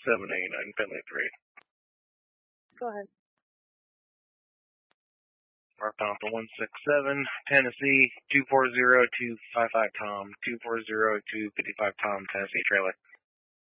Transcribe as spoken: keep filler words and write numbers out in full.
seven eighty-nine, Bentley three. Go ahead. Mark off for one six seven, Tennessee, two four zero two five five Tom, two four zero two five five Tom, Tennessee trailer.